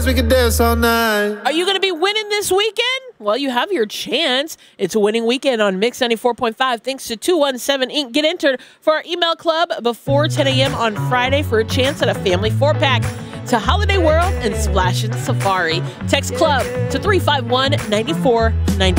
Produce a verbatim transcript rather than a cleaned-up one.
We can dance all night. Are you going to be winning this weekend? Well, you have your chance. It's a winning weekend on Mix ninety-four point five thanks to two one seven Incorporated. Get entered for our email club before ten a.m. on Friday for a chance at a family four-pack to Holiday World and Splashin' Safari. Text club to three five one, nine four nine